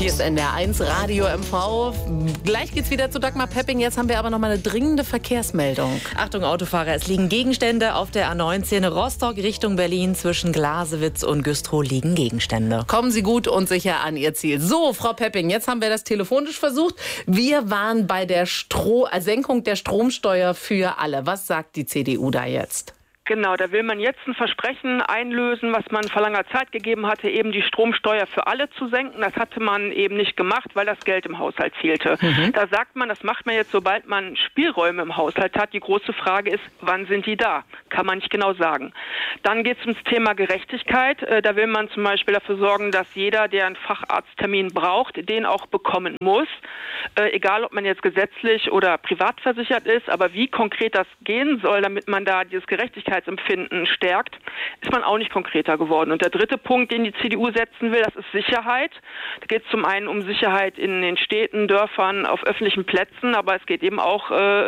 Hier ist NDR1 Radio MV. Gleich geht's wieder zu Dagmar Pepping. Jetzt haben wir aber noch mal eine dringende Verkehrsmeldung. Achtung Autofahrer, es liegen Gegenstände auf der A19 Rostock Richtung Berlin. Zwischen Glasewitz und Güstrow liegen Gegenstände. Kommen Sie gut und sicher an Ihr Ziel. So, Frau Pepping, jetzt haben wir das telefonisch versucht. Wir waren bei der Senkung der Stromsteuer für alle. Was sagt die CDU da jetzt? Genau, da will man jetzt ein Versprechen einlösen, was man vor langer Zeit gegeben hatte, eben die Stromsteuer für alle zu senken. Das hatte man eben nicht gemacht, weil das Geld im Haushalt fehlte. Da sagt man, das macht man jetzt, sobald man Spielräume im Haushalt hat. Die große Frage ist, wann sind die da? Kann man nicht genau sagen. Dann geht es ums Thema Gerechtigkeit. Da will man zum Beispiel dafür sorgen, dass jeder, der einen Facharzttermin braucht, den auch bekommen muss. Egal, ob man jetzt gesetzlich oder privat versichert ist. Aber wie konkret das gehen soll, damit man da dieses Gerechtigkeitsempfinden stärkt, ist man auch nicht konkreter geworden. Und der dritte Punkt, den die CDU setzen will, das ist Sicherheit. Da geht es zum einen um Sicherheit in den Städten, Dörfern, auf öffentlichen Plätzen, aber es geht eben auch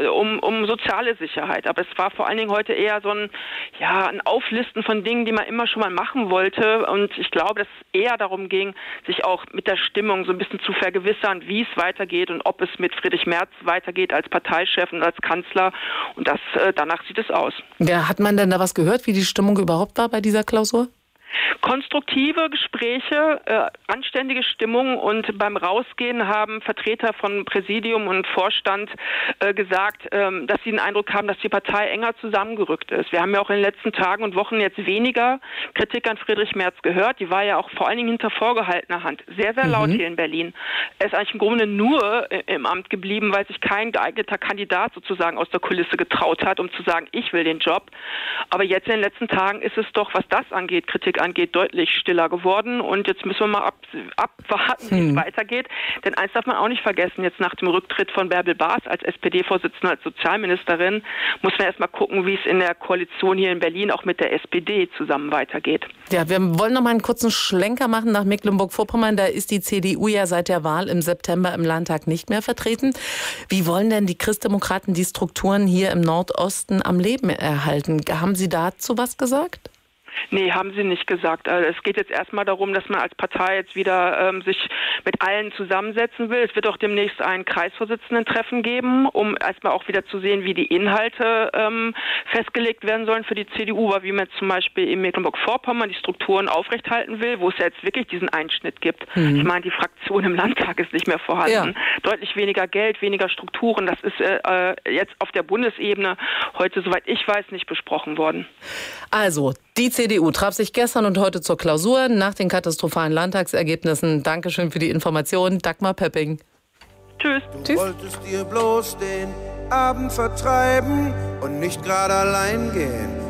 um soziale Sicherheit. Aber es war vor allen Dingen heute eher so ein Auflisten von Dingen, die man immer schon mal machen wollte. Und ich glaube, dass es eher darum ging, sich auch mit der Stimmung so ein bisschen zu vergewissern, wie es weitergeht und ob es mit Friedrich Merz weitergeht als Parteichef und als Kanzler. Und danach sieht es aus. Ja, hat man denn da was gehört, wie die Stimmung überhaupt war bei dieser Klausur? Konstruktive Gespräche, anständige Stimmung, und beim Rausgehen haben Vertreter von Präsidium und Vorstand gesagt, dass sie den Eindruck haben, dass die Partei enger zusammengerückt ist. Wir haben ja auch in den letzten Tagen und Wochen jetzt weniger Kritik an Friedrich Merz gehört. Die war ja auch vor allen Dingen hinter vorgehaltener Hand sehr, sehr laut hier in Berlin. Er ist eigentlich im Grunde nur im Amt geblieben, weil sich kein geeigneter Kandidat sozusagen aus der Kulisse getraut hat, um zu sagen, ich will den Job. Aber jetzt in den letzten Tagen ist es doch, was das angeht, Kritik angeht, deutlich stiller geworden. Und jetzt müssen wir mal abwarten, wie es weitergeht. Denn eins darf man auch nicht vergessen, jetzt nach dem Rücktritt von Bärbel Baas als SPD-Vorsitzende, als Sozialministerin, muss man erst mal gucken, wie es in der Koalition hier in Berlin auch mit der SPD zusammen weitergeht. Ja, wir wollen noch mal einen kurzen Schlenker machen nach Mecklenburg-Vorpommern. Da ist die CDU ja seit der Wahl im September im Landtag nicht mehr vertreten. Wie wollen denn die Christdemokraten die Strukturen hier im Nordosten am Leben erhalten? Haben Sie dazu was gesagt? Nee, haben sie nicht gesagt. Es geht jetzt erstmal darum, dass man als Partei jetzt wieder sich mit allen zusammensetzen will. Es wird auch demnächst ein Kreisvorsitzenden-Treffen geben, um erstmal auch wieder zu sehen, wie die Inhalte festgelegt werden sollen für die CDU, weil wie man jetzt zum Beispiel in Mecklenburg-Vorpommern die Strukturen aufrechthalten will, wo es ja jetzt wirklich diesen Einschnitt gibt. Ich meine, die Fraktion im Landtag ist nicht mehr vorhanden. Ja. Deutlich weniger Geld, weniger Strukturen. Das ist jetzt auf der Bundesebene heute, soweit ich weiß, nicht besprochen worden. Also, die CDU traf sich gestern und heute zur Klausur nach den katastrophalen Landtagsergebnissen. Dankeschön für die Information, Dagmar Pepping. Tschüss. Du wolltest dir bloß den Abend vertreiben und nicht gerade allein gehen.